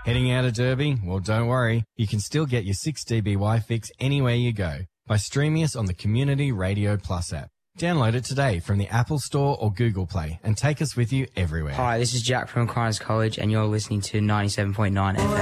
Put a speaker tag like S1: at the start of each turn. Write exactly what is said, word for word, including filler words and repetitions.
S1: Heading out of Derby? Well, don't worry. You can still get your six D B Y fix anywhere you go by streaming us on the Community Radio Plus app. Download it today from the Apple Store or Google Play and take us with you everywhere.
S2: Hi, this is Jack from Aquinas College and you're listening to ninety-seven point nine F M.